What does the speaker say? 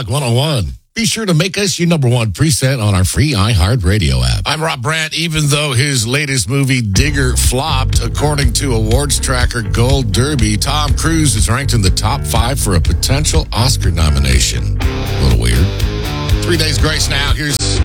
Rock 101. Be sure to make us your number one preset on our free iHeartRadio app. I'm Rob Brandt. Even though his latest movie, Digger, flopped, according to awards tracker Gold Derby, Tom Cruise is ranked in the top 5 for a potential Oscar nomination. A little weird. 3 days grace now. Here's